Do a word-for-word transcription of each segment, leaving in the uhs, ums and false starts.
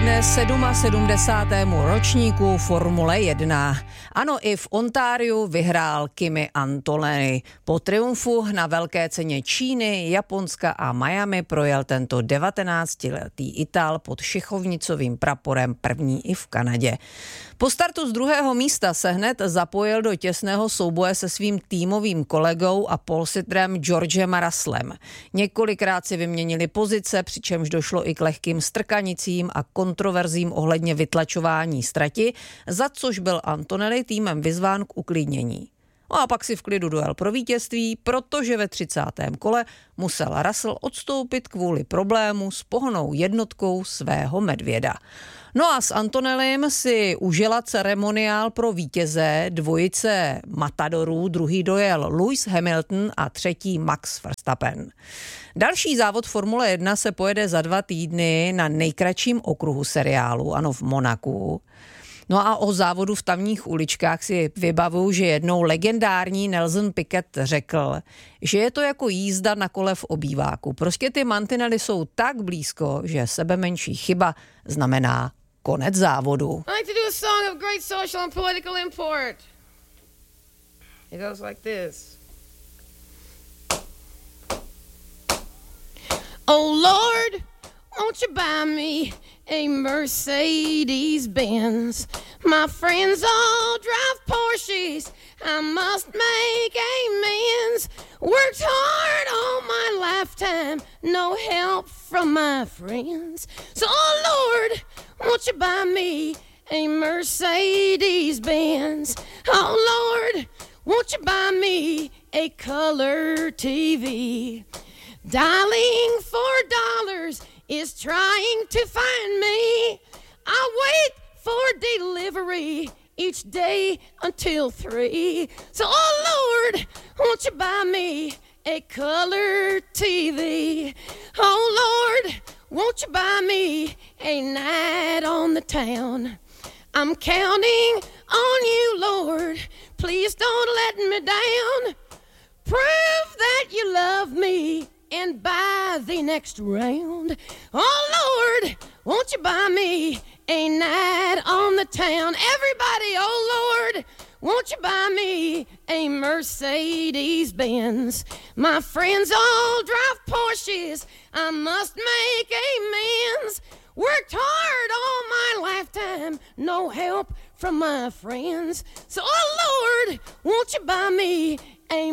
dne sedmdesátému sedmému ročníku Formule jedna. Ano, i v Ontáriu vyhrál Kimi Antonelli. Po triumfu na velké ceně Číny, Japonska a Miami projel tento devatenáctiletý Ital pod šichovnicovým praporem první i v Kanadě. Po startu z druhého místa se hned zapojil do těsného souboje se svým týmovým kolegou a polsitrem Georgem Russellem. Několikrát si vyměnili pozice, přičemž došlo i k lehkým strkanicím a kontroverzím ohledně vytlačování strati, za což byl Antonelli týmem vyzván k uklidnění. No a pak si v klidu dojel pro vítězství, protože ve třicátém kole musel Russell odstoupit kvůli problému s pohonnou jednotkou svého medvěda. No a s Antonellem si užila ceremoniál pro vítěze dvojice matadorů, druhý dojel Lewis Hamilton a třetí Max Verstappen. Další závod Formule jedna se pojede za dva týdny na nejkratším okruhu seriálu, ano v Monaku. No a o závodu v tamních uličkách si vybavuju, že jednou legendární Nelson Piquet řekl, že je to jako jízda na kole v obýváku. Prostě ty mantinely jsou tak blízko, že sebe menší chyba znamená konec závodu. I like to do a song of great social and political import. It goes like this. Oh Lord, won't you buy me a Mercedes-Benz? My friends all drive Porsches. I must make amends. Worked hard all my lifetime. No help from my friends. So, oh Lord, won't you buy me a Mercedes-Benz? Oh Lord, won't you buy me a color T V? Dialing for dollars is trying to find me. I wait for delivery each day until three. So, oh Lord, won't you buy me a color T V? Oh Lord, won't you buy me a night on the town? I'm counting on you, Lord. Please don't let me down. Prove that you love me and buy the next round. Oh Lord, won't you buy me a night on the town? Everybody, oh Lord, won't you buy me a Mercedes-Benz? My friends all drive Porsches. I must make amends. Worked hard all my lifetime. No help from my friends. So, oh Lord, won't you buy me a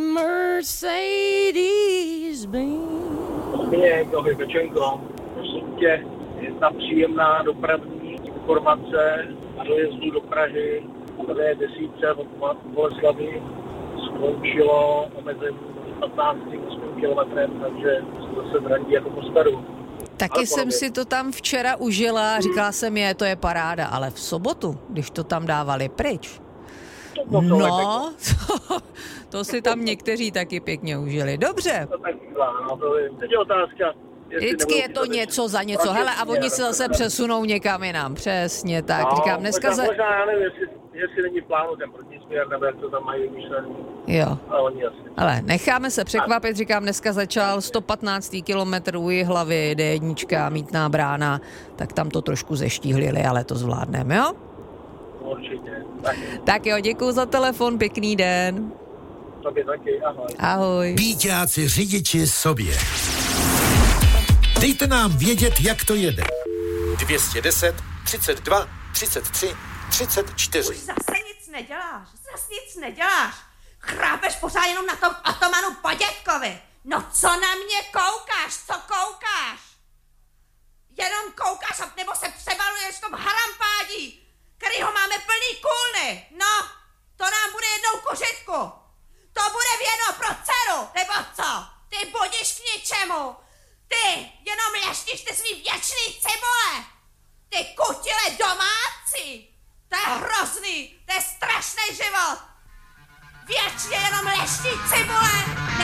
Mercedes-Benz? Mě, Tohy Pečenko, prosím tě, jedna příjemná dopravní informace na dojezdu do Prahy, tady je desítce od Boleslavy, skončilo omezení patnácti kilometrem, takže se zase zradí jako po staru. Taky ale jsem si to tam včera užila, říkala jsem je, to je paráda, ale v sobotu, když to tam dávali pryč, to, to, no, to, to si tam někteří taky pěkně užili. Dobře. To tak no, to je, teď je otázka. Vždycky je to něco za něco. Hele, a oni se zase přesunou někam jinam. Přesně tak. No, říkám, dneska možná, za... možná, já nevím, jestli, jestli není v plánu ten protisměr, nebo jak to tam mají myšlený. Jo. Ale oni asi. Ale necháme se překvapit, říkám, dneska začal sto patnáctý kilometr u Jihlavy, D jedna, Mýtná Brána, tak tam to trošku zeštíhlili, ale to zvládneme, jo? Určitě. Tak, tak jo, děkuju za telefon, pěkný den. Tobě taky, ahoj. Ahoj. Píťáci řidiči sobě. Dejte nám vědět, jak to jede. dvě stě deset, třicet dva, třicet tři, třicet čtyři. Už zase nic neděláš, zase nic neděláš. Chrápeš pořád jenom na tom atomanu po dětkovi. No co na mě koukáš, co koukáš? Jenom koukáš a nebo se přebaluješ v tom harampádí, kterýho máme plný kůlny. No, to nám bude jednou ku žitku. To bude věno pro dceru, nebo co? Ty budeš k ničemu. Ty jenom leštíš ty svý věčný cibule. Ty kutile domácí. To je hrozný, to je strašný život. Věčně jenom leští cibule.